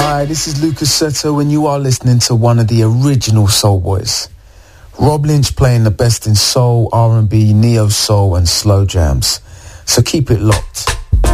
Hi, this is Lucas Seto and you are listening to one of the original Soul Boys. Rob Lynch playing the best in soul, R&B, neo-soul and slow jams. So keep it locked.